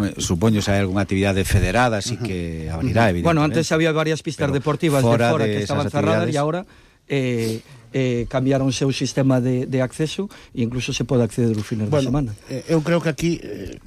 supoño se hai algunha actividade federada, así que abrirá, evidentemente. Bueno, antes había varias pistas deportivas de fora que estaban cerradas e agora cambiaron o seu sistema de acceso e incluso se pode acceder os fines de semana. Eu creo que aquí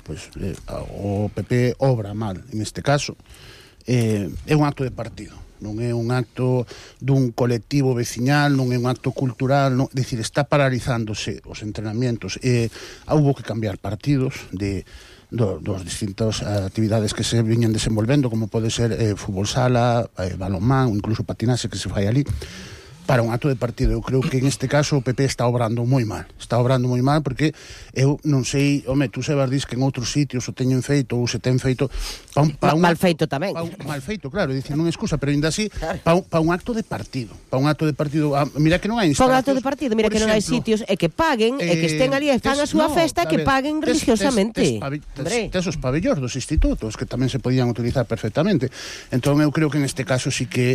o PP obra mal en este caso. É un acto de partido, non é un acto dun colectivo veciñal, non é un acto cultural, non, decir, está paralizándose os entrenamientos. Houbo que cambiar partidos dos distintas actividades que se viñan desenvolvendo, como pode ser fútbol sala, balonmán, incluso patinaxe que se fai ali, para un acto de partido. Eu creo que en este caso o PP está obrando moi mal porque eu non sei, tú Sebas dis que en outros sitios o teñen feito ou se ten feito mal feito tamén, mal feito, claro, dicir, non é excusa, pero ainda así para un acto de partido, mira que non hai para un acto de partido, mira que non hai sitios e que paguen, e que estén ali e fan a súa festa, que paguen religiosamente. Tes os pabellóns dos institutos que tamén se podían utilizar perfectamente. Entón eu creo que en este caso sí que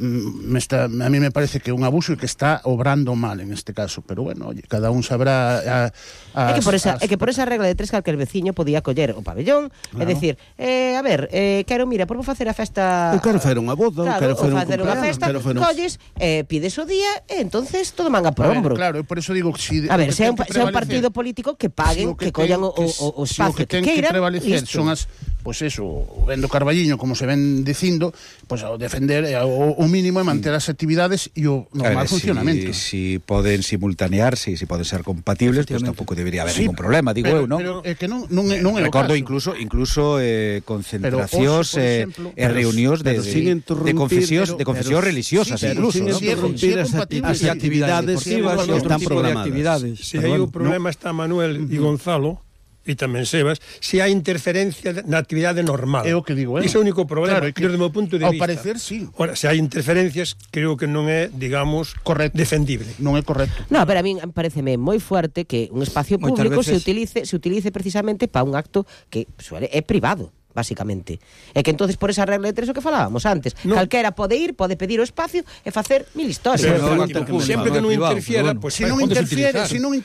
a mí me parece que un abuso e que está obrando mal en este caso, pero bueno, oye, cada un sabrá é que por esa regla de tres calquer veciño podía coller o pabellón e decir, a ver, quero, mira, por vou facer a festa, eu quero facer unha boda, claro, quero facer unha festa, colles, pides o día e entonces todo manga por hombro. Claro, por eso digo, a ver, sea un partido político que paguen, que collan o espacio que queiran, prevalecer son as, pois eso, vendo Carballiño, como se ven dicindo, pois ao defender o mínimo e manter as actividades e o normal funcionamento. Si poden simultanearse, si poden ser compatibles, pues tampouco debería haber ningún problema, digo eu, non? Pero é que non é o recordo caso. incluso concentracións e reunións de confesións religiosas, incluso, non? Interrumpir as actividades deportivas que están programadas. Se hai o problema está Manuel e Gonzalo, e tamén Sebas, se hai interferencia na actividade normal. É o que digo, Ese é o único problema, claro, desde o meu punto de vista. Ao parecer, sí. Ora, se hai interferencias, creo que non é, digamos, correcto, defendible. Non é correcto. No, pero a mí pareceme moi fuerte que un espacio público se utilice precisamente para un acto que é privado, basicamente. É que entonces por esa regla de tres o que falábamos antes, calquera pode ir, pode pedir o espacio e facer mil historias. Sempre que non interfiera, pues se non interfiere,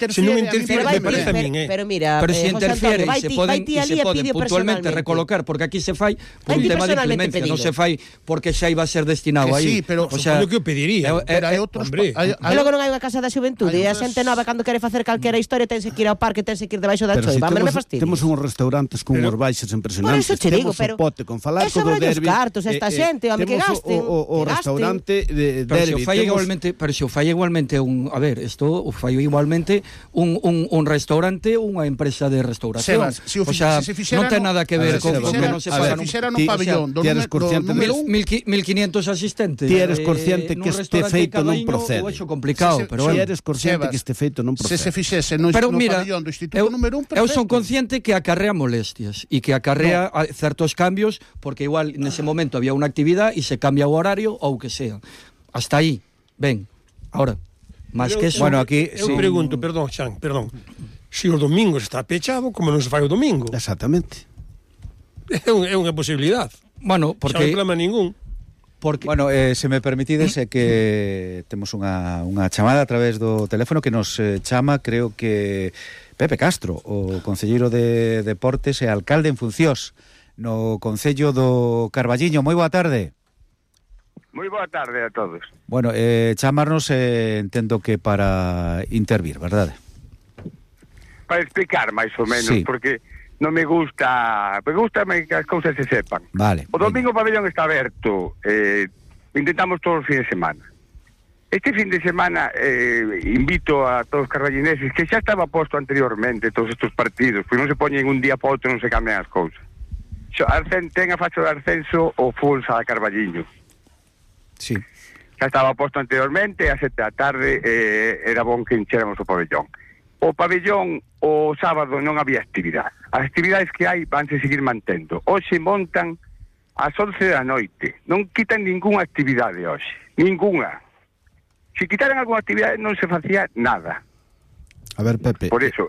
me parece a min, pero mira, pero se interfiere se poden puntualmente recolocar, porque aquí se fai por un tema de implemencia, non se fai porque xa iba a ser destinado aí. Sí, pero o que eu pediría. Pero hai outros, e logo non hai unha casa da xuventude e a xente nova cando quere facer calquera historia tense que ir ao parque, tense que ir debaixo da choiva, me fastidio. Temos uns restaurantes con unhas baixas impresionantes. Digo, pero pote con falar co do derbi. Cartos esta xente, home, que gasten. O restaurante de derbi. Pero se o fai igualmente un, a ver, isto o fai igualmente un restaurante ou unha empresa de restauración. O sea, non ten nada que ver con que non se faga un pabellón do número 1500 asistentes. Ti eres consciente que este feito non procede. É complicado, pero si eres consciente que este feito non procede. Se fixese no pabellón do Instituto número 1, eu son consciente que acarrea molestias e que acarrea certos cambios, porque igual nese momento había unha actividade e se cambia o horario ou que sea. Hasta aí. Ben, ahora, máis que eso... Bueno, aquí... Eu pregunto, perdón, se o domingo está pechado, como non se fai o domingo? Exactamente. É unha posibilidade. Bueno, porque... Xa non reclama ningún. Bueno, se me permitides que temos unha chamada a través do teléfono que nos chama, creo que Pepe Castro, o concelleiro de Deportes e alcalde en funcións no Concello do Carballiño. Moi boa tarde. Moi boa tarde a todos. Bueno, chamarnos, entendo que para intervir, verdade? Para explicar máis ou menos, sí. Porque non me gusta que as cousas se sepan. Vale. O domingo o pabellón está aberto, intentamos todos os fines de semana. Este fin de semana invito a todos os carballineses que xa estaba posto anteriormente todos estes partidos, porque non se poñen un día para outro, non se cambian as cousas. Ten a facho de ascenso o fútbol sala Carballiño. Sí. Xa estaba posto anteriormente, a 7 da tarde era bon que enchéramos o pabellón. O pabellón o sábado non había actividade. As actividades que hai vanse seguir mantendo. Hoxe montan ás 11 da noite. Non quitan ningunha actividade hoxe. Ningunha. Se quitaran algunha actividade non se facía nada. A ver, Pepe. Por eso,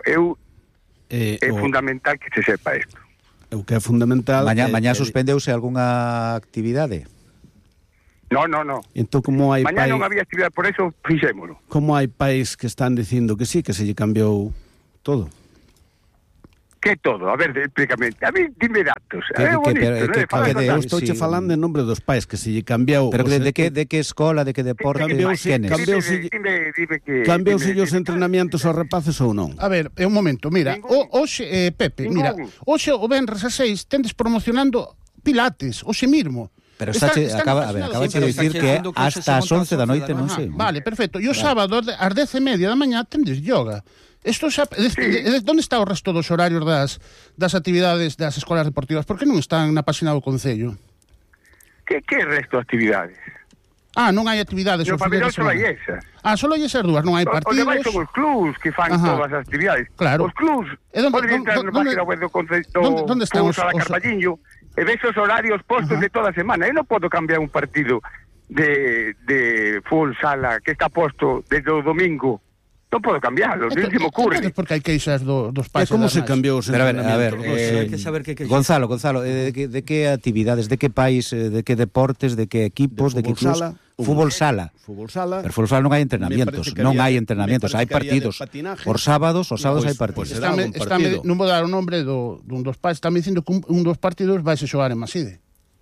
é fundamental que se sepa isto. O que é fundamental... Mañá suspendeuse algunha actividade? No. Entón, como hai mañá non había actividade, por eso fixémolo. Como hai pais que están dicindo que sí, que se lle cambiou todo? Que todo? A ver, explícame. A mí, dime datos. Eu estou che falando en nombre dos pais, que se lle cambiou... Pero de que escola, de que deporte, cambiouse os entrenamientos aos rapaces ou non? A ver, un momento, mira, hoxe, Pepe, mira, hoxe o venres a 6 tendes promocionando Pilates, hoxe mismo. Pero acaba de dicir que hasta as 11 da noite, non sei. Vale, perfecto. E o sábado, ás 10:30 da mañá, tendes yoga. Isto xa, onde está o resto dos horarios das actividades das escolas deportivas? Por que non están na página do Concello? Que resto de actividades? Non hai actividades. No pabellón só hai esas. Só hai esas dúas, non hai partidos. Os demais son os clubs que fan todas as actividades. Claro. Os clubs, poden entrar na página web do Concello, onde están os Carballiño, e ves os horarios postos de toda a semana. Eu non podo cambiar un partido de full sala que está posto desde o domingo. Non podo cambiarlo, non se me ocurre. Entonces, porque hai queixas dos pais. Como se cambiou os entrenamientos? Hai que saber que Gonzalo, de que actividades, de que país, de que deportes, de que equipos, de que clubs? Fútbol sala. Pero fútbol sala non hai entrenamientos, hai partidos. Os sábados hai partidos. Non vou dar o nombre dun dos pais, está me dicindo que un dos partidos vai se xogar en Maside.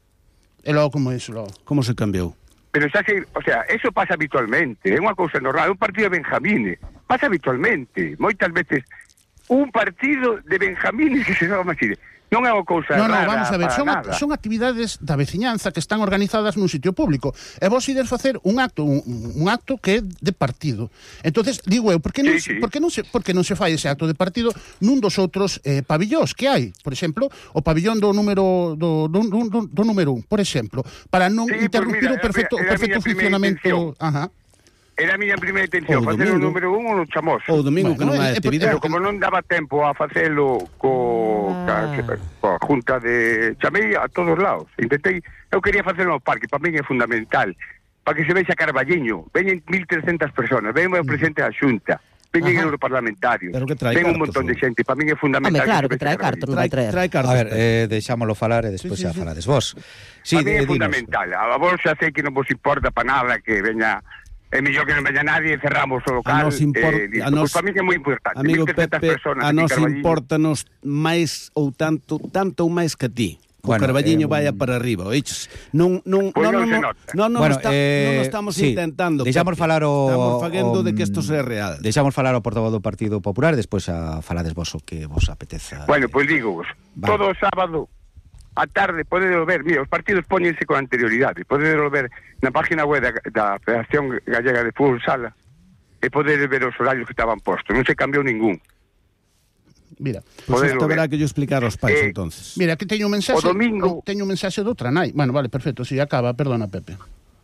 E logo como iso, logo. Como se cambiou? Pero xa sei, o sea, eso pasa habitualmente, é unha cousa normal, un partido de Benjamines, pasa habitualmente, moitas veces un partido de Benjamines que se xoga Maside. Non é unha cousa rara. Non, vamos a ver, son actividades da veciñanza que están organizadas nun sitio público. E vos ides facer un acto que é de partido. Entonces, digo eu, por que non se fai ese acto de partido nun dos outros pabillóns que hai? Por exemplo, o pabillón do número 1, por exemplo, para non interrumpir o perfecto funcionamento. Era a miña primeira intención, facer o número 1 no Chamos. O domingo que non hai actividade. Pero como non daba tempo a facelo coa Junta de... Chamei a todos lados. Eu quería facelo no parque, para min é fundamental. Para que se vexa Carballiño. Veñen 1.300 personas, ven o presidente da Xunta, veñen europarlamentarios, ven un montón de xente, para min é fundamental. Claro que trae cartos, non vai traer. A ver, deixámoslo falar e despois xa falades vos. Para min é fundamental. A vos xa sei que non vos importa para nada que veña... É mellor que non veña nadie e cerramos o local. Para mí é moi importante. Amigo Pepe, a nos importanos máis ou tanto ou máis que a ti. O Carballiño vaya para arriba, oiches? Non estamos intentando. Deixamos falar estamos facendo de que isto sea real. Deixamos falar o portavoz do Partido Popular e despois falades vos o que vos apeteza. Bueno, pois digo vos, todo o sábado a tarde podedelo ver, mira, os partidos póñense con anterioridade, podedelo ver na página web da Federación Gallega de Fútbol Sala e podedes ver os horarios que estaban postos, non se cambiou ningún. Mira, pois isto haberá que yo explicar aos pais entonces. Mira, aquí teño un mensaxe, o domingo, teño un mensaxe de outra nai. Bueno, vale, perfecto, si acaba, perdona Pepe.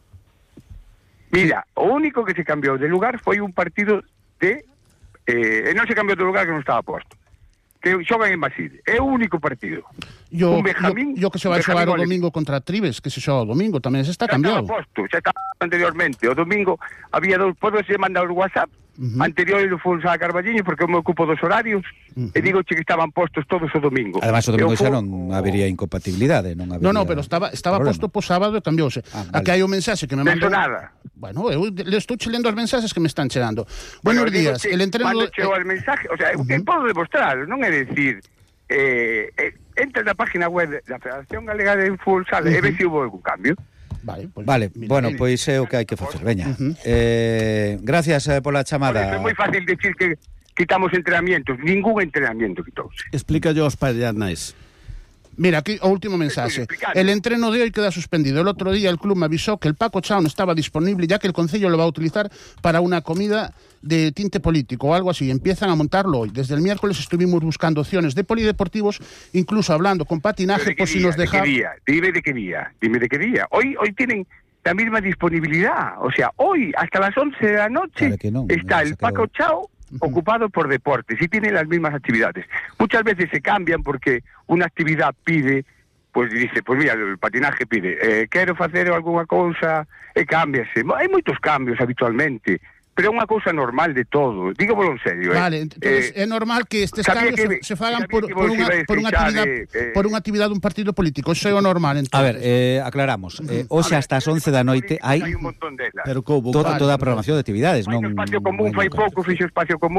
Mira, o único que se cambiou de lugar foi un partido de non se cambiou de lugar que non estaba posto, que xogan en Maside, é o único partido. Un Benjamín, yo que se vai xogar o domingo contra Tribes, que se xoga o domingo, tamén se está cambiado. Xa estaba anteriormente, o domingo había dous, podo se mandar o WhatsApp anterior do Fútbol Sala Carballiño, porque eu me ocupo dos horarios, e digo que estaban postos todos o domingo. Además, o domingo xa non habería incompatibilidade, non habería... No, pero estaba posto po sábado e cambiouse. Aquí hai un mensaxe que me mandou... nada. Bueno, eu le estou lendo os mensaxes que me están chegando. Buenos días, el entreno... Cando chegou o mensaje, o sea, eu podo demostrar, non é decir... entra na página web da Federación Galega de Fútbol Sala e ve se houve algún cambio. Vale, bueno, pois é o que hai que facer, veña. Gracias pola chamada. É moi fácil decir que quitamos entrenamientos, ningún entrenamiento quitouse. Explica yo aos paianais. Mira, aquí o último mensaje. El entreno de hoy queda suspendido. El otro día el club me avisó que el Paco Chao no estaba disponible, ya que el Concello lo va a utilizar para una comida de tinte político o algo así. Empiezan a montarlo hoy. Desde el miércoles estuvimos buscando opciones de polideportivos, incluso hablando con patinaje, por si nos dejaban... Dime de qué día. Hoy tienen la misma disponibilidad. O sea, hoy hasta las 11 de la noche está el Paco Chao ocupado por deportes y tiene las mismas actividades. Muchas veces se cambian porque una actividad pide, pues dice, pues mira, el patinaje pide, quero facer alguna cousa e cámbiase. Hai moitos cambios habitualmente, pero é unha cousa normal de todo. Dígolo en serio. Vale, entonces é normal que estes cambios se fagan por unha actividade dun partido político. Eso é o normal. Entonces. A ver, aclaramos. Hoxe hasta as 11 da noite hai un montón delas. Pero toda a programación de actividades. Fai espacio común, fai pouco, fixo espacio común,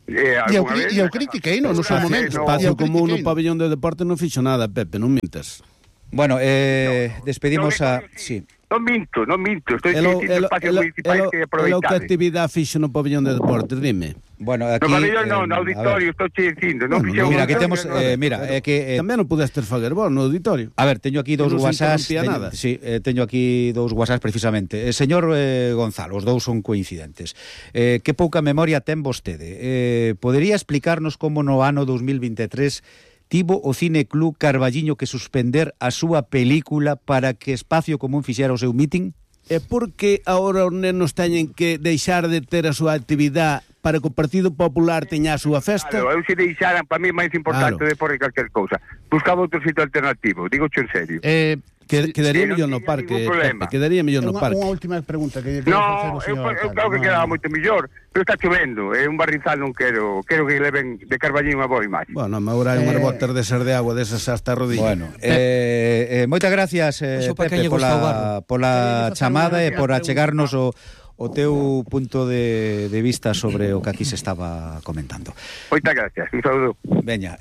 E eu critiquei no seu momento. Espacio común no pabellón de deporte non fixo nada, Pepe, non mintas. Bueno, despedimos a... Sí. Non minto, estoy dicindo espacios municipais que aproveitades. Que actividade fixo no pabellón de deportes, dime. Bueno, aquí... No pabellón non, no auditorio, estou dicindo. Mira, aquí temos... Tamén non pudeste fazer vos no auditorio. A ver, teño aquí dous WhatsApps. Teño aquí dous WhatsApps precisamente. Señor Gonzalo, os dous son coincidentes. Que pouca memoria ten vostede. Podería explicarnos como no ano 2023 tivo o Cine Club Carballiño que suspender a súa película para que Espacio Común fixera o seu meeting? É porque agora os nenos teñen que deixar de ter a súa actividade para que o Partido Popular teña a súa festa? Claro, eu se deixaran, para mí é máis importante de por calquer cousa. Buscaba outro sitio alternativo, digo en serio. Quedaría mellor no parque, Pepe, quedaría mellor no parque. Unha última pregunta que No, eu creo que quedaba moito mellor, pero está chovendo, un barrizal non quero que leven de Carballiño a boi máis. Bueno, agora hai unhas botas desas de agua desas hasta a rodilla. Bueno, moitas gracias, Pepe, pola chamada e por achegarnos o teu punto de vista sobre o que aquí se estaba comentando. Moitas gracias, un saúdo. Veña,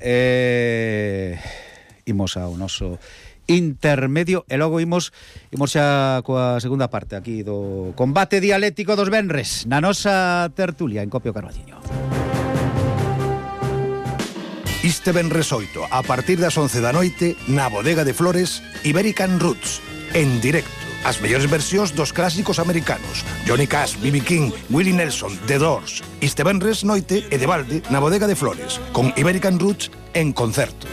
imos ao noso intermedio e logo imos xa coa segunda parte aquí do combate dialéctico dos venres na nosa tertulia en Copio Carballiño. Este venres 8 a partir das 11 da noite na Bodega de Flores Iberican Roots en directo. As mellores versións dos clásicos americanos Johnny Cash, B.B. King, Willie Nelson, The Doors. Este venres noite e de balde na Bodega de Flores con Iberican Roots en concerto.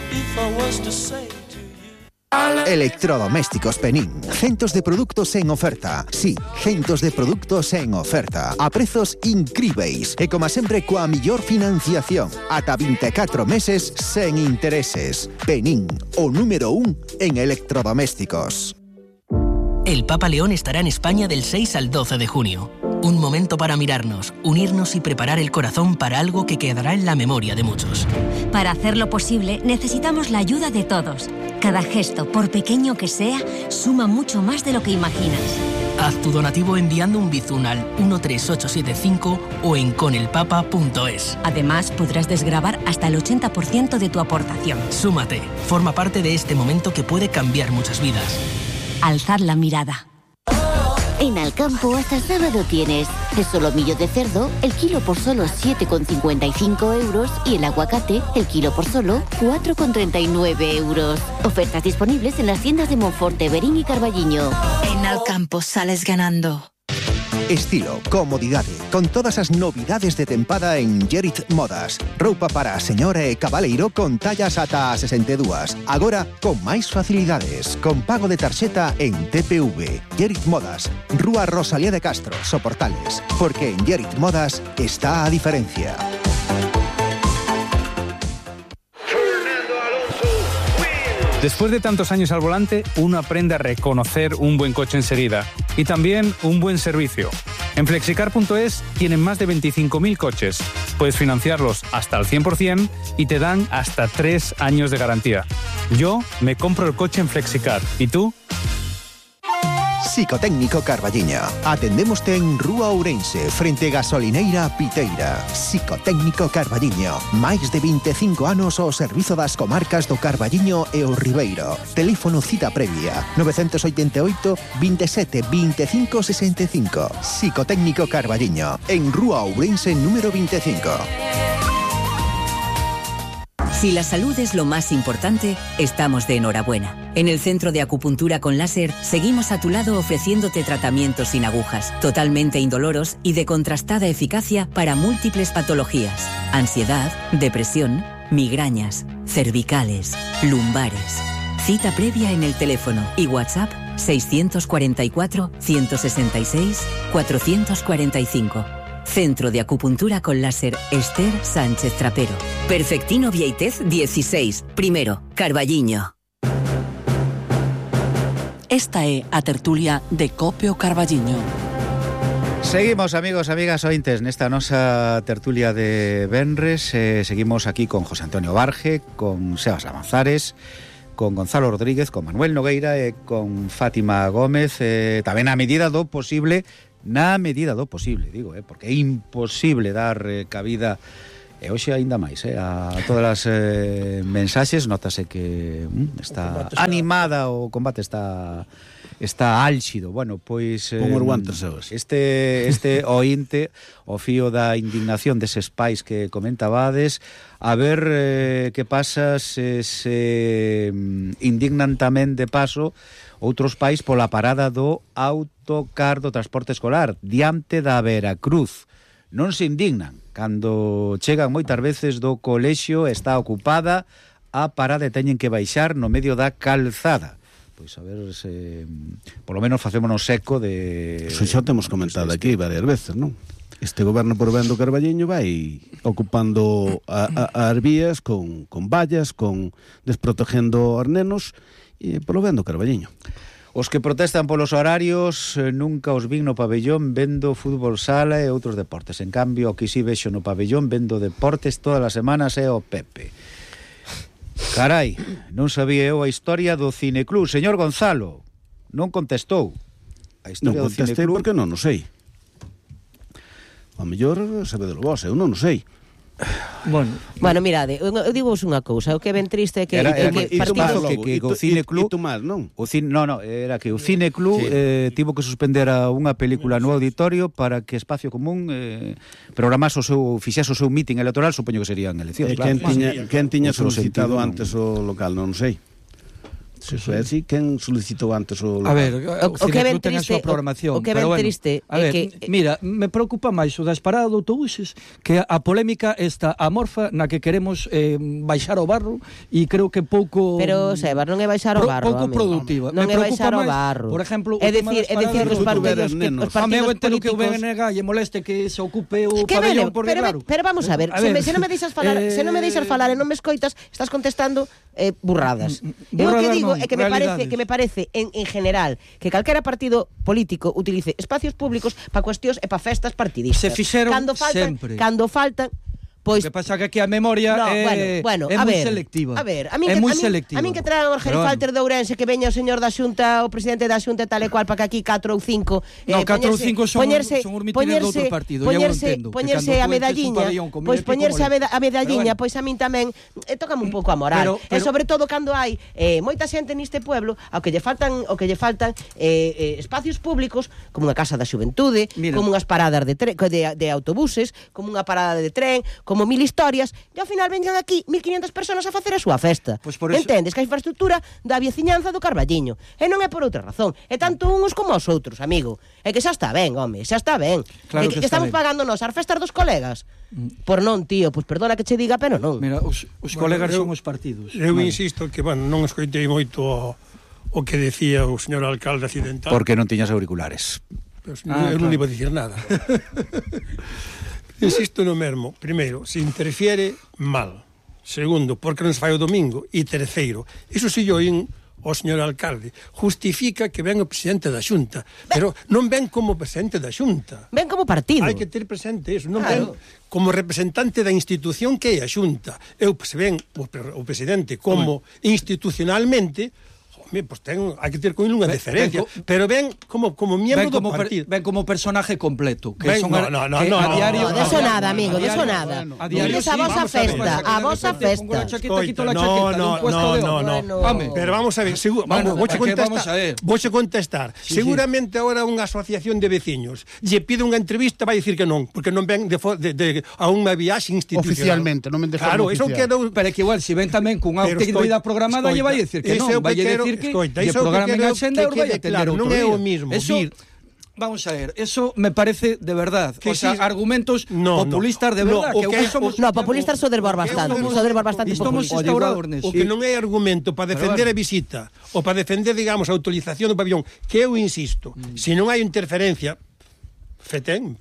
Electrodomésticos Penín. Cientos de productos en oferta. Sí, cientos de productos en oferta. A prezos incríveis. E como sempre coa millor financiación. Ata 24 meses sen intereses. Penín, o número 1 en electrodomésticos. El Papa León estará en España del 6 al 12 de junio. Un momento para mirarnos, unirnos y preparar el corazón para algo que quedará en la memoria de muchos. Para hacerlo posible, necesitamos la ayuda de todos. Cada gesto, por pequeño que sea, suma mucho más de lo que imaginas. Haz tu donativo enviando un bizun al 13875 o en conelpapa.es. Además, podrás desgravar hasta el 80% de tu aportación. Súmate, forma parte de este momento que puede cambiar muchas vidas. Alzar la mirada. En Alcampo hasta el sábado tienes el solomillo de cerdo, el kilo por solo 7,55 euros y el aguacate, el kilo por solo 4,39 euros. Ofertas disponibles en las tiendas de Monforte, Verín y Carballiño. En Alcampo sales ganando. Estilo, comodidade, con todas as novidades de tempada en Gerit Modas. Roupa para a señora e cabaleiro con tallas ata 62. Agora, con máis facilidades, con pago de tarxeta en TPV. Gerit Modas, Rúa Rosalía de Castro, Soportales. Porque en Gerit Modas está a diferencia. Después de tantos años al volante, uno aprende a reconocer un buen coche enseguida y también un buen servicio. En Flexicar.es tienen más de 25.000 coches. Puedes financiarlos hasta el 100% y te dan hasta 3 años de garantía. Yo me compro el coche en Flexicar. ¿Y tú? Psicotécnico Carballiño. Atendémoste en Rúa Ourense, frente Gasolineira Piteira. Psicotécnico Carballiño. Máis de 25 anos ao servizo das comarcas do Carballiño e o Ribeiro. Teléfono cita previa 988 27 25 65. Psicotécnico Carballiño. En Rúa Ourense número 25. Si la salud es lo más importante, estamos de enhorabuena. En el Centro de Acupuntura con Láser seguimos a tu lado ofreciéndote tratamientos sin agujas, totalmente indoloros y de contrastada eficacia para múltiples patologías: ansiedad, depresión, migrañas, cervicales, lumbares. Cita previa en el teléfono y WhatsApp 644 166 445. Centro de Acupuntura con Láser Esther Sánchez Trapero. Perfectino Vieitez 16, primero, Carballiño. Esta é a tertulia de Copio Carballiño. Seguimos, amigos, amigas, ointes, nesta nosa tertulia de venres. Seguimos aquí con José Antonio Barge, con Sebas Lamanzares, con Gonzalo Rodríguez, con Manuel Nogueira e con Fátima Gómez, tamén na medida do posible, digo, porque é imposible dar cabida E hoxe aínda máis, a todas as mensaxes notase que está animada, o combate está álxido. Bueno, pois este ointe, o fío da indignación deses pais que comentabades, a ver que pasa se indignan tamén de paso outros pais pola parada do autocar do transporte escolar diante da Veracruz. Non se indignan cando chegan moitas veces do colexio, está ocupada a parada e teñen que baixar no medio da calzada. Pois a ver se polo menos facémonos eco de... Eso xa temos comentado aquí varias veces, non? Este goberno por ben do Carballiño vai ocupando as vías con vallas, con desprotegendo os nenos e polo ben do Carballiño. Os que protestan polos horarios nunca os vin no pabellón vendo fútbol sala e outros deportes. En cambio, o que si vexo no pabellón vendo deportes todas as semanas é o Pepe. Carai, non sabía eu a historia do Cineclub. Señor Gonzalo, non contestou. A historia do Cineclub... Non contestei porque non o sei. A mellor sabedelo vos, eu non o sei. Bueno, mirade, eu digo-vos unha cousa, o que é ben triste é que partidos que o Cineclub era que o Cineclub tivo que suspender unha película no auditorio para que Espacio Común fixese o seu meeting electoral, supoño que serían eleccións. Quen tiña solicitado antes o local, non sei. Se foi así, quen solicitou antes o local? A ver, o que ben triste, o que ben triste é que... Mira, me preocupa máis o das paradas de autobuses que a polémica esta amorfa na que queremos baixar o barro e creo que pouco... Pero, Sebas, non é baixar o barro, pouco productiva. Non é baixar o barro. Por exemplo, é decir que os partidos políticos... que o VNG lle moleste que se ocupe o pabellón, porque claro... Pero vamos a ver, se non me deixas falar e non me escoitas, estás contestando burradas. Eu que digo é que me parece en general que calquera partido político utilice espacios públicos para cuestións e para festas partidistas. Se fixeron sempre. Cando faltan Pois que pasa que aquí a memoria é moi selectiva. A ver, a min que traen o Gerifalter de Ourense, que veña o señor da Xunta, o presidente da Xunta tal e cual para que aquí 4 ou 5 4 ou 5 son os mitines do outro partido, eu entendo. Poñerse a medalliña, pois poñerse a medalliña, pois a min tamén tócame un pouco a moral. E sobre todo cando hai moita xente neste pueblo ao que lle faltan espacios públicos, como unha casa da xuventude, como unhas paradas de autobuses, como unha parada de tren, como 1000 historias, e ao final veñan aquí 1500 personas a facer a súa festa. Pues por eso... Entendes que a infraestructura da veciñanza do Carballiño, e non é por outra razón, é tanto uns como os outros, amigo. É que xa está ben, home, xa está ben. Claro que estamos pagando nos as festas dos colegas. Por non, tío, pois perdona que che diga, pero non. Mira, os colegas son os partidos. Eu insisto que, non escoitei moito o que decía o señor alcalde accidental. Porque non tiñas auriculares. Eu non iba a dicir nada. Insisto no mesmo. Primeiro, se interfiere, mal. Segundo, porque non se fai o domingo. E terceiro, iso si yo oín o señor alcalde, justifica que ven o presidente da Xunta, pero non ven como presidente da Xunta. Ven como partido. Hai que ter presente eso, non ven como representante da institución que é a Xunta. Se ven o presidente como institucionalmente, pues hai que ter con unha diferencia, pero ven como miembro do partido. Ven como personaje completo, que ven, son a diario. No, de eso nada, amigo, de eso nada. A diario a vosa festa, a vosa festa. No. Pero vamos a ver, vouche contestar. Seguramente agora unha asociación de veciños lle pide unha entrevista, vai dicir que non, porque non ven a unha viaxe institucional. Oficialmente, non ven de forma oficial. Pero é que igual, se ven tamén con unha actividade programada, lle vai dicir que non, vai dicir Escoita, iso programa en Axenda non é o mismo. Vamos a ver, eso me parece de verdad, o sea, argumentos populistas de verdad, que somos... No, populistas soderbar bastante, estamos instaurados neso. O que non é argumento para defender a visita, ou para defender, digamos, a autorización do pabellón, que eu insisto, se non hai interferencia,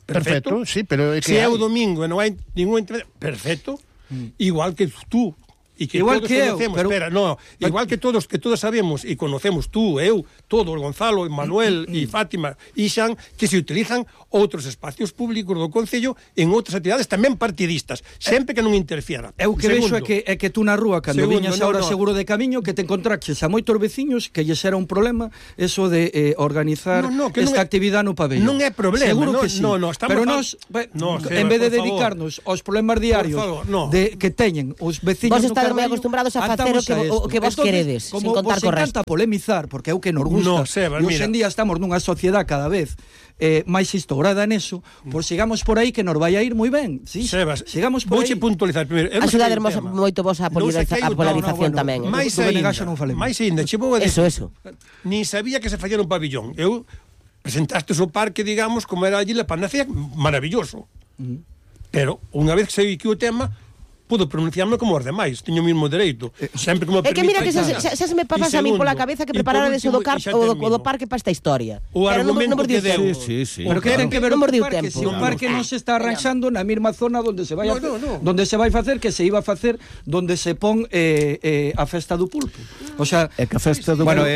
perfecto, sí, pero é que se é o domingo e non hai ningún interferencia, perfecto, igual que tú e que igual todos que conocemos, pero, espera, no, igual que todos sabemos e conocemos tú, eu, todo, o Gonzalo, o Manuel e Fátima e Xan, que se utilizan outros espacios públicos do Concello en outras actividades tamén partidistas, sempre que non interfiera. Eu que vexo é que tú na rúa, cando viñas ahora seguro de camiño, que te encontraches a moitos veciños que lles era un problema eso de organizar esta actividade no pabellón. Non é problema, seguro que sí. Pero nos, en vez de dedicarnos aos problemas diarios de que teñen os veciños no moi acostumbrados a facer o que vos queredes, sin contar co resto. Como vos encanta polemizar, porque é o que nos gusta. E hoxe en día estamos nunha sociedade cada vez máis instaurada neso, pois sigamos por aí que nos vai a ir moi ben. Sí, Sebas, sigamos por aí. Vouche puntualizar primeiro. Axudaremos moito vos a polarización tamén. Mais ainda, che vou a decir. Eso. Nin sabía que se fallara un pabillón. Eu presentastes o parque, digamos, como era allí la panacea, maravilloso. Pero unha vez que sei que o tema, puedo pronunciarme como os demais, teño o mismo dereito. Sempre como é que mira que xa se me pasa a mí pola cabeza que preparara deso do parque para esta historia. O argumento que deu. Sí. Pero que ten que ver o parque? Se o parque non se está arranxando na mesma zona onde se vai donde se vai facer, que se iba a facer donde se pon a festa do pulpo. O sea, é que a festa do pulpo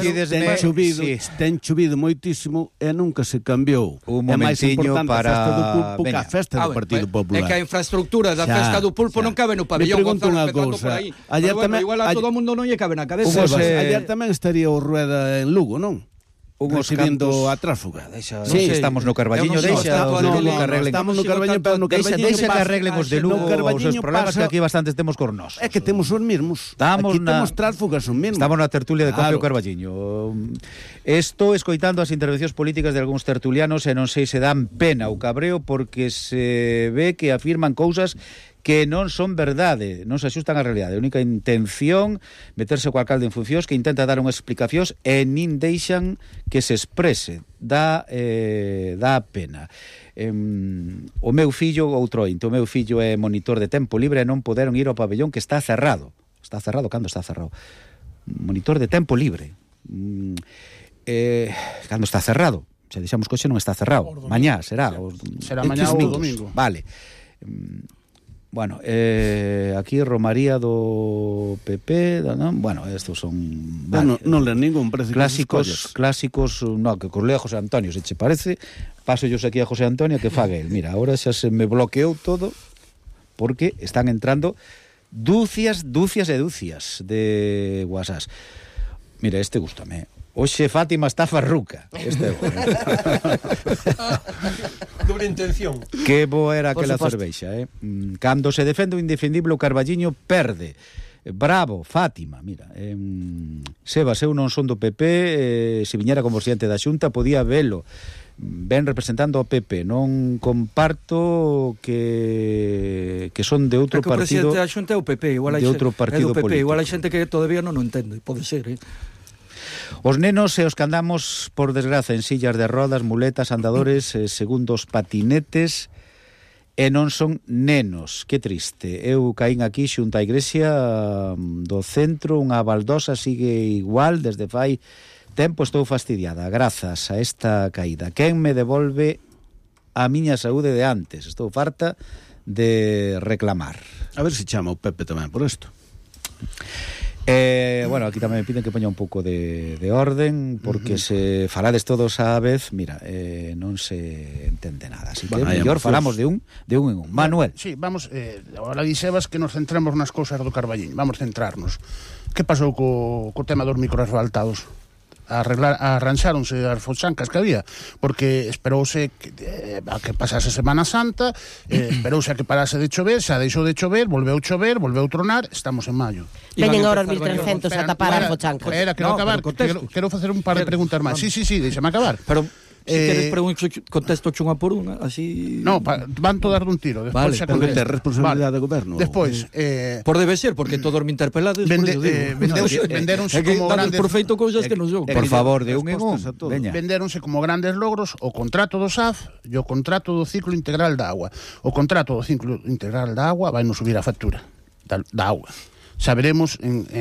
ten chovido moitísimo e nunca se cambiou. Un momentiño para a festa do pulpo que a festa do Partido Popular. É que a infraestructura da festa do pulpo non cabe no pabellón, Gonzalo, empezando por aí. Igual a todo o mundo non lle cabe na cabeza. Ayer tamén estaría o Rueda en Lugo, non? Recibindo a tráfuga. Sí, estamos no Carballiño, estamos no Carballiño, pero no Carballiño deixa que arreglen os de Lugo os seus problemas que aquí bastantes temos con nós. É que temos os mesmos. Aquí temos tráfugas os mesmos. Estamos na tertulia de Copio Carballiño. Estou escoitando as intervencións políticas de algúns tertulianos e non sei se dan pena ou cabreo porque se ve que afirman cousas que non son verdade, non se axustan á realidade. A única intención meterse co alcalde en funcións que intenta dar unhas explicacións e nin deixan que se exprese. Dá pena. O meu fillo, outro ointe, o meu fillo é monitor de tempo libre e non poderon ir ao pabellón que está cerrado. Está cerrado? Cando está cerrado? Monitor de tempo libre. Cando está cerrado? Se deixamos coxe non está cerrado. Mañá será. Será mañá ou domingo. Vale. Bueno, aquí Romaría do PP, non? Bueno, estos son non len ningún precio clásicos, no, que cos lea José Antonio, se che parece, paso yo aquí a José Antonio que fague el. Mira, ahora xa se me bloqueou todo porque están entrando dúcias de WhatsApp. Mira, este gústame. Oxe, Fátima está farruca. Este é bueno. Dobre intención. Que boa era aquela cervexa, Cando se defende o indefendible, o Carballiño perde. Bravo, Fátima, mira. Sebas, eu non son do PP, se viñera como presidente da Xunta, podía velo. Ben representando ao PP. Non comparto que son de outro partido. O presidente da Xunta é o PP, igual hai xente que todavía non o entende, pode ser, Os nenos e os que andamos, por desgraza, en sillas de rodas, muletas, andadores, segundos patinetes, e non son nenos. Que triste. Eu caín aquí xunto á igrexa do centro, unha baldosa sigue igual, desde fai tempo estou fastidiada, grazas a esta caída. Quen me devolve a miña saúde de antes? Estou farta de reclamar. A ver se chama o Pepe tamén por isto. Bueno, aquí tamén me piden que poña un pouco de orden porque se falades todos á vez, mira, non se entende nada, así que mellor falamos de un en un. Manuel. Sí, vamos, ahora dixebas que nos centremos nas cousas do Carballiño, vamos centrarnos. Que pasou co tema dos microasfaltados? Arranxáronse as fochancas que había porque esperouse a que pasase Semana Santa, esperouse a que parase de chover, xa deixou de chover, volveu tronar, estamos en maio. Veñen ahora os 1300 a tapar as fochancas. Quero facer un par de preguntas máis. Sí, deixame acabar. Pero se queres contesto unha por unha, así. No, van todas dun tiro. Vale, porque ten responsabilidade de goberno. Despois, por debe ser, porque todos me interpelades, vendéronse como grandes por feito cousas que non son. Por favor, de un en un. Vendéronse como grandes logros o contrato do SAF e o contrato do ciclo integral da agua. O contrato do ciclo integral da agua vai nos subir a factura da agua. Saberemos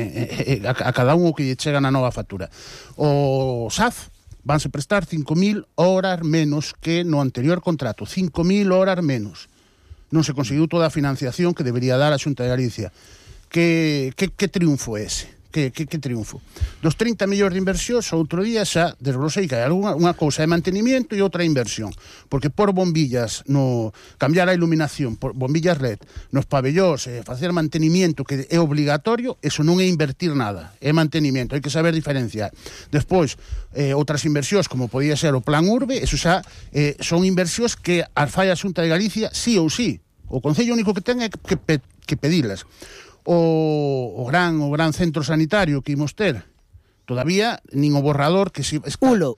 a cada un o que lle chega na nova factura. O SAF vanse prestar 5.000 horas menos que no anterior contrato. 5.000 horas menos. Non se conseguiu toda a financiación que debería dar a Xunta de Galicia. que triunfo é ese? Que triunfo. Dos 30 millóns de inversións, outro día xa desglosei que hai unha cousa de mantenimiento e outra inversión, porque por bombillas, cambiar a iluminación por bombillas LED nos pabellóns, facer mantenimiento que é obligatorio, eso non é invertir nada, é mantenimiento, hai que saber diferenciar. Despois, outras inversións como podía ser o Plan Urbe, eso xa son inversións que as fai a Xunta de Galicia sí ou sí. O Concello único que ten é que pedilas. O gran centro sanitario que imos ter todavía nin o borrador que si Ulo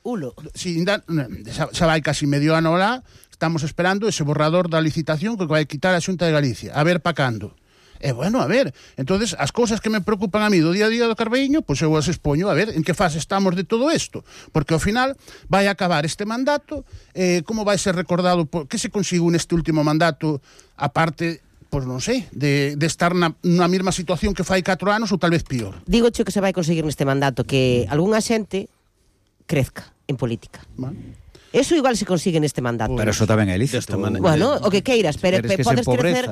xa vai casi medio ano lá, estamos esperando ese borrador da licitación que vai quitar a Xunta de Galicia, a ver pa cando. Bueno, a ver, entonces as cousas que me preocupan a mí do día a día do Carballiño, pois eu as expoño a ver en que fase estamos de todo isto, porque ao final vai acabar este mandato, como vai ser recordado, que se conseguiu neste último mandato, aparte, pois non sei, de estar na mesma situación que fai 4 anos ou tal vez pior. Digo que se vai conseguir neste mandato que algunha xente crezca en política. Eso igual se consigue neste mandato. Pero eso tamén é lícito. Bueno, o que queiras, pero podes crecer,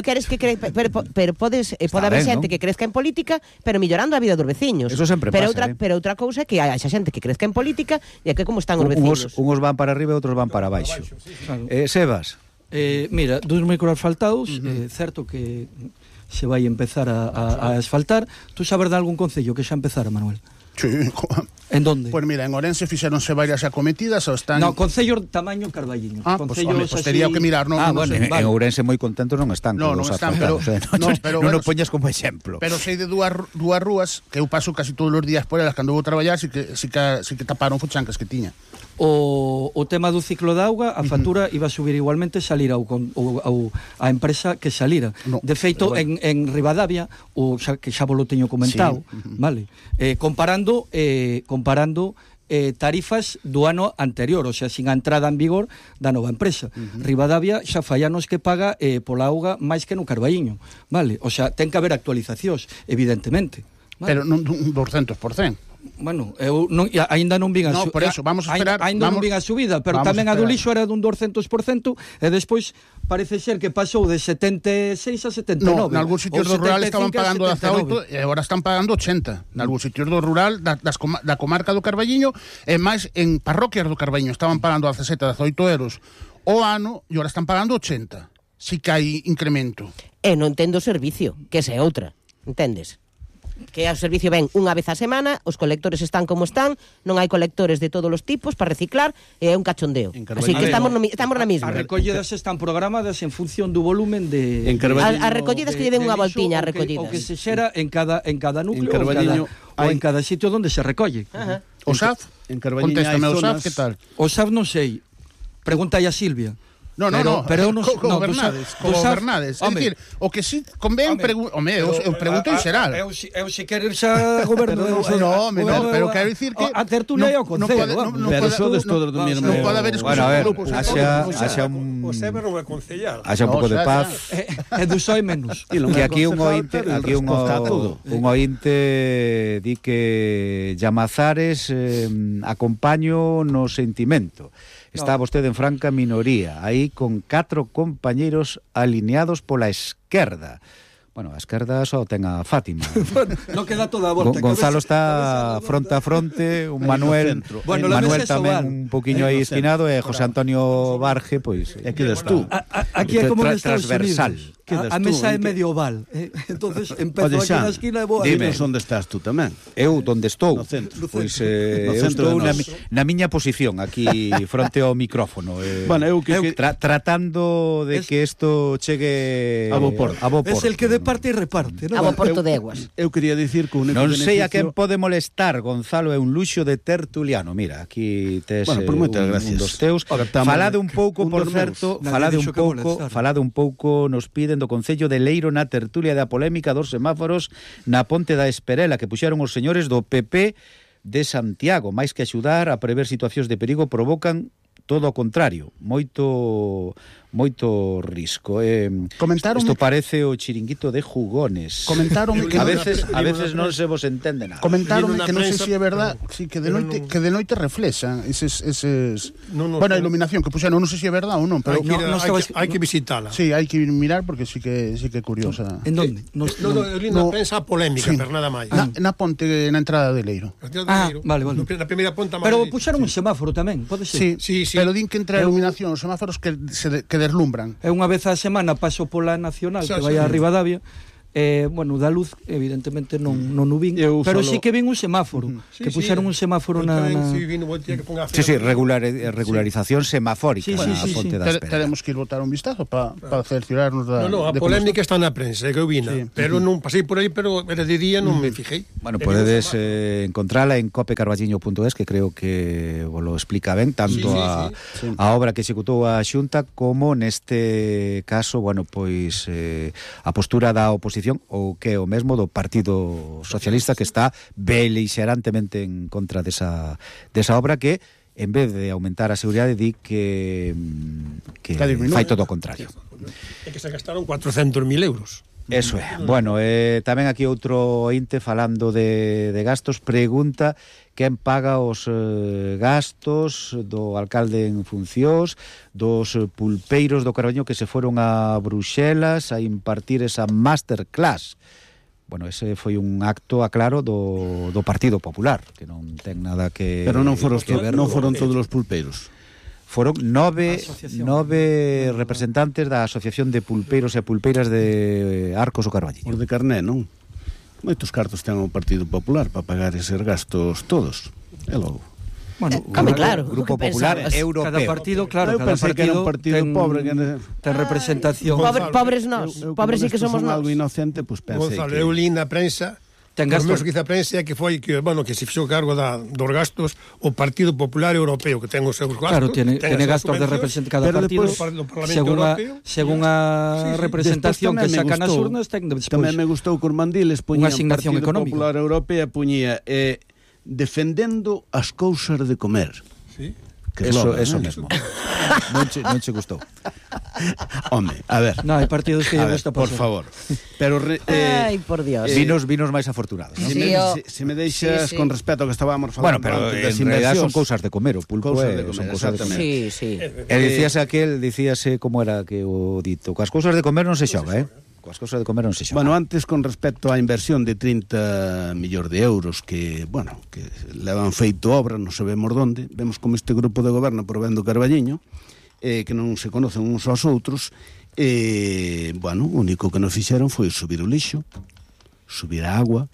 pero pode haber xente que crezca en política, pero millorando a vida dos veciños. Eso sempre pasa. Pero outra cousa é que hai xente que crezca en política e que como están os veciños. Uns van para arriba e outros van para baixo. Sebas. Mira, dos microasfaltados, certo que se vai empezar a asfaltar. Tú sabes de algún concello que xa empezara, Manuel? Sí. En donde? Pois mira, en Orense fixeronse varias acometidas ou están... No, concello tamaño Carballiño. Pois tería que mirar. En Ourense moi contentos non están. Non están, pero non o poñas como exemplo. Pero sei de dúas rúas que eu paso casi todos os días por elas cando vou traballar, si que taparon fochancas que tiña. O tema do ciclo de auga, a factura iba a subir igualmente salir a empresa que salira. De feito, en Ribadavia, que xa vos lo teño comentado, vale, comparando tarifas do ano anterior, o sea, sin a entrada en vigor da nova empresa. Ribadavia xa fai anos que paga pola auga máis que no Carballiño, vale? O sea, ten que haber actualizacións, evidentemente. Vale? Pero non 200%. Bueno, eu aínda non vin a subida. Por eso, vamos a esperar. Aínda non vin a subida, pero tamén a do lixo era dun 200% e despois parece ser que pasou de 76 a 79. No, nalgún sitios do rural estaban pagando 18 e agora están pagando 80. Nalgún sitios do rural da comarca do Carballiño e máis en parroquias do Carballiño estaban pagando 17, 18 euros o ano e agora están pagando 80. Si que hai incremento. E non entendo o servicio, que esa é outra, entendes? Que o servicio ven unha vez a semana, os colectores están como están, non hai colectores de todos os tipos para reciclar, e é un cachondeo. Así que estamos na mesma. As recollidas están programadas en función do volumen de... As recollidas que lle den unha voltiña a recollidas. O que se xera en cada núcleo ou en cada sitio onde se recolle. O SAF? En Carballiño hai zonas... Que tal? O SAF non sei. Pregunta aí a Silvia. No, pero co gobernades. É dicir, o que si convén eu pregunto en xeral. Eu se querer xa goberno. Pero quero dicir que a tertulia é o concello. Pero sodes todos do mesmo. Non pode haber grupos. Haxa un pouco de paz. É do soi menos. Que aquí un ointe di que Llamazares acompaño no sentimento. Está vostede en franca minoría, aí con 4 compañeiros alineados pola esquerda. Bueno, a esquerda só ten a Fátima. Non queda toda a volta. Gonzalo está fronte a fronte, un Manuel tamén un poquinho aí esquinado, e José Antonio Barge, pois... E quedas tú. Aquí é como en Estados transversal. Unidos. A mesa é medio oval. Entonces, empezo aquí na esquina e vou a... Dime onde estás tú tamén. Eu onde estou? No centro. Pois eu estou na miña posición, aquí fronte ao micrófono. Bueno, eu tratando de que isto chegue a bo porto. Es el que de parte e reparte, non? A bo porto de Eguas. Eu quería dicir que non sei a quen pode molestar, Gonzalo, é un luxo de tertuliano. Mira, aquí tes un dos teus. Falade un pouco, por certo, falade un pouco, nos piden do Concello de Leiro na tertulia da polémica dos semáforos na Ponte da Esperela que puxeron os señores do PP de Santiago. Máis que axudar a prever situacións de perigo, provocan todo o contrario, moito risco. Comentaron isto parece o chiringuito de jugones. Comentaron que a veces non se vos entende nada. Comentaron que non sei se é verdad, sí, que de noite reflexan eses bueno, a iluminación que puxeron, non sei se é verdad ou non, pero hai que visitala. Sí, hai que mirar porque sí que é curiosa. En onde? Na prensa polémica, pero nada máis. Na ponte, na entrada de Leiro. Vale. Na primeira ponta. Pero puxeron un semáforo tamén, pode ser? Sí. Pero din que entre a iluminación, os semáforos que deslumbran. Unha vez a semana paso pola Nacional, que vai a Ribadavia, bueno, da luz evidentemente non o vin, pero sí que vin un semáforo, que puxeron un semáforo na... Sí, regularización semafórica na Ponte da Espera. Tenemos que ir botar un vistazo para cerciorarnos da... No, a polémica está na prensa, que eu vina, pero non pasei por aí, pero era de día, non me fijei. Bueno, podedes encontrala en copecarballiño.es, que creo que vos lo explica ben, tanto a obra que executou a Xunta como neste caso, bueno, pois a postura da oposición ou que é o mesmo do Partido Socialista, que está belixerantemente en contra desa obra, que en vez de aumentar a seguridade di que fai todo o contrario. É que se gastaron 400.000 euros. Eso é. Bueno, tamén aquí outro ointe falando de gastos, pregunta quen paga os gastos do alcalde en funcións, dos pulpeiros do Carballiño que se foron a Bruxelas a impartir esa masterclass. Bueno, ese foi un acto, aclaro, do Partido Popular, que non ten nada que... Pero non foron todos os pulpeiros. Foron nove representantes da Asociación de Pulpeiros e Pulpeiras de Arcos o Carballiño. Os de carné, non? Moitos cartos ten o Partido Popular para pagar eses gastos todos. E logo. Bueno, claro, Grupo Popular Europeo. Cada partido, claro, cada partido ten pobre que ten representación. Pobres nós, pobres sí que somos nós. Algo inocente, pues pensei Gonzalo, eu li na prensa. Ten gastos que a prensa que foi que se fixo cargo dos gastos o Partido Popular Europeo, que ten os seus gastos. Claro, tiene gastos de representación cada partido, según a representación que sacan as urnas, ten despois. Tamén me gustou que os mandiles poñían asignación Partido económica. Popular Europea poñía defendendo as cousas de comer. Sí. Eso mesmo. Non che gustou. Home, a ver. No, hai partidos que lle gusta por favor. Pero ai, por Dios. Vinos máis afortunados, ¿no? Se me deixas con respeto que estábamos falando. Bueno, pero en realidad son cousas de comer, o pulpo son cousas de comer. Sí. Dicíase como era que o dito, coas cousas de comer non se xoga, Coas cousas de comer non se xoga. Bueno, antes con respecto á inversión de 30 millóns de euros que levan feito obra, non sabemos onde, vemos como este grupo de goberno provendo Carballiño, que non se conocen uns aos outros, o único que nos fixeron foi subir o lixo, subir a agua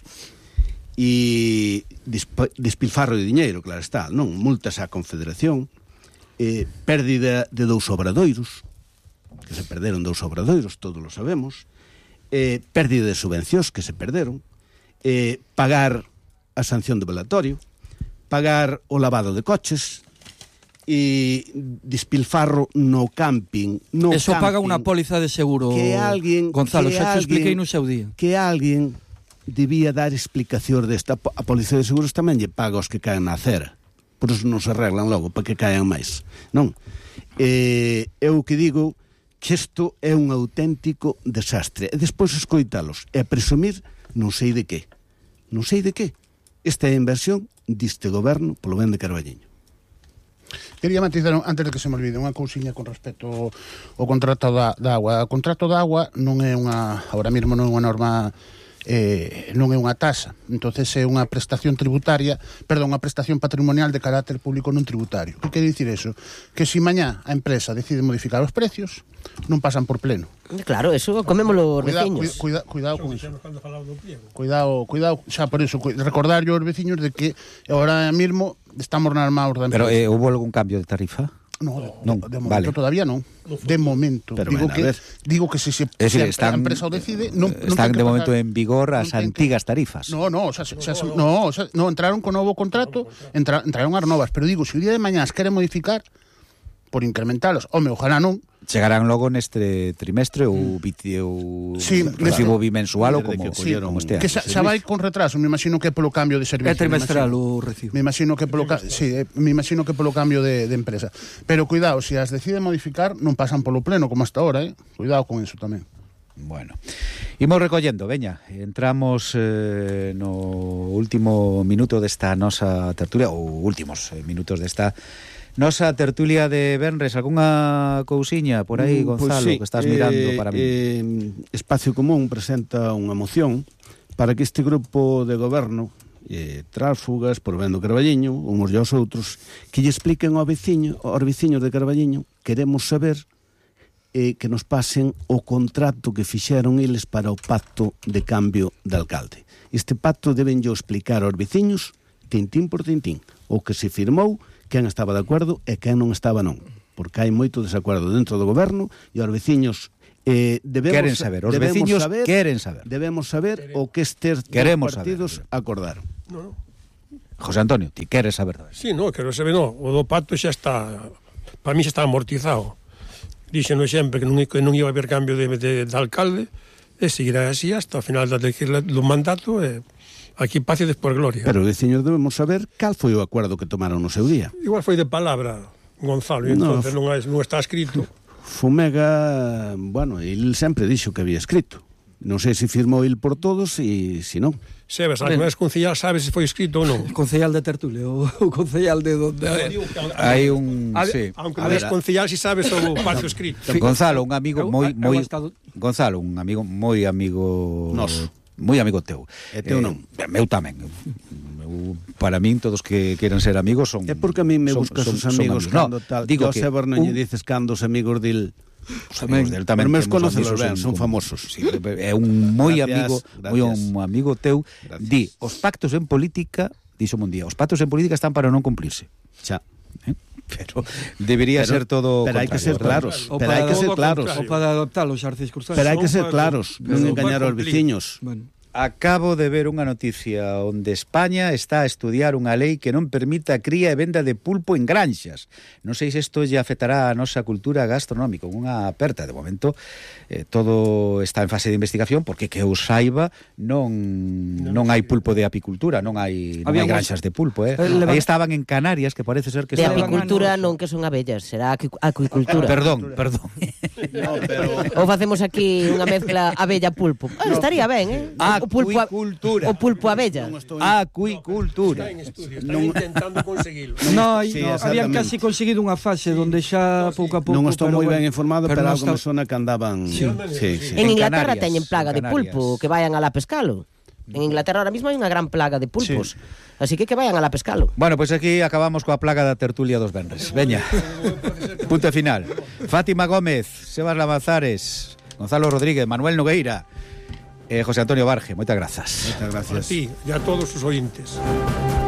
e despilfarro de diñeiro, claro está, non? Multas á Confederación, pérdida de 2 obradoiros, que se perderon 2 obradoiros, todos lo sabemos, pérdida de subvencións que se perderon, pagar a sanción de velatorio, pagar o lavado de coches e despilfarro no camping. Eso paga unha póliza de seguro, Gonzalo, xa te expliquei no seu día. Que alguén debía dar explicación desta. A póliza de seguros tamén lle paga os que caen na acera. Por eso non se arreglan logo, para que caen máis. Non? Eu que digo que isto é un auténtico desastre. E despois escoitalos e presumir non sei de que. Non sei de que. Esta é a inversión deste goberno polo ben de Carballiño. Quería matizar, antes de que se me olvide, unha cousiña con respecto ao contrato da agua. O contrato da agua non é ahora mesmo non é unha norma, non é unha tasa, entonces é unha prestación tributaria, unha prestación patrimonial de carácter público non tributario. Que quere dicir eso? Que se mañá a empresa decide modificar os precios, non pasan por pleno. Claro, eso comémolo os veciños. Cuidado con eso. Cuidado, xa por eso, recordar aos veciños de que ahora mesmo estamos armados da empresa. Pero houve algún cambio de tarifa? No, de momento todavía non. De momento. Pero digo que se a empresa o decide, non están de momento en vigor as antigas tarifas. No, entraron con novo contrato, entraron as novas, pero digo, se o día de mañá as quere modificar, por incrementalos. Home, ojalá non. Chegarán logo neste trimestre ou recibo bimensual ou como este ano. Que xa vai con retraso, me imagino que polo cambio de servicio. É trimestral o recibo. Me imagino que polo cambio de empresa. Pero cuidado, se as deciden modificar non pasan polo pleno como hasta ahora, Cuidado con eso tamén. Bueno, imos recollendo, veña, entramos no último minuto desta nosa tertulia, ou últimos minutos desta nosa tertulia de venres. Algunha cousiña por aí, Gonzalo, pues sí, que estás mirando para mí? Espacio Común presenta unha moción para que este grupo de goberno, tránsfugas por ben do Carballiño, uns e os outros, que lle expliquen aos veciños de Carballiño, queremos saber que nos pasen o contrato que fixeron eles para o pacto de cambio de alcalde. Este pacto deben yo explicar aos veciños, tintín por tintín, o que se firmou, quen estaba de acordo e quen non estaba non. Porque hai moito desacuerdo dentro do goberno e os veciños queren saber, os veciños queren saber. Debemos saber o que estes partidos acordaron. No. José Antonio, ti queres saber? Sí, no, quero saber, no. O do pacto xa está, para mí xa está amortizado. Dixeno sempre que non iba a haber cambio de alcalde e seguirá así hasta o final do mandato e aquí paz e despois gloria. Pero, veciños, debemos saber cal foi o acordo que tomaron no seu día. Igual foi de palabra, Gonzalo, e entonces non está escrito. Fumega, bueno, el sempre dixo que había escrito. Non sei se firmou el por todos e se non. Sebas, alguna vez concejal sabe se foi escrito ou non? Concejal de tertulia, o concejal de donde... Hai un... sí. Aunque non é concejal, si sabes o pacto escrito. Gonzalo, un amigo moi Gonzalo, un amigo moi amigo noso, moi amigo teu. E teu non. Meu tamén. Para min todos que queren ser amigos son... É porque a mí me buscas os amigos cando tal. Digo que non lle dices cando os amigos del... Os amigos del tamén. Pero meus conocelos ben, son famosos. Sí, é un moi amigo teu. Di, os pactos en política, dixo un día, os pactos en política están para non cumplirse. Xa. Pero debería ser todo pero hai que ser claros, pero hai que ser claros. O para adoptar os circunstancias. Pero hai que ser claros, non engañar aos veciños. Bueno. Acabo de ver unha noticia onde España está a estudiar unha lei que non permita a cría e venda de pulpo en granxas. Non sei se isto lle afectará a nosa cultura gastronómica. Unha aperta, de momento, todo está en fase de investigación, porque que eu saiba non hai pulpo de apicultura, non hai granxas de pulpo. Aí estaban en Canarias, que parece ser que... De apicultura non que son abellas, será acuicultura. Perdón. No, pero... Ou facemos aquí unha mezcla abella-pulpo. Estaría ben, Acuicultura. O pulpo abella. Acuicultura. Están intentando conseguilo. Habían casi conseguido unha fase onde xa pouco a pouco... Non estou moi ben informado, pero algo me sona que andaban... Sí. En Inglaterra teñen plaga de pulpo, que vayan a la pescalo. En Inglaterra ahora mismo hai unha gran plaga de pulpos. Así que vayan a la pescalo. Bueno, pues aquí acabamos coa plaga da tertulia dos venres. Veña. Punto final. Fátima Gómez, Sebas Lamazares, Gonzalo Rodríguez, Manuel Nogueira, José Antonio Barge, moitas grazas. Moitas gracias. A ti e a todos os ointes.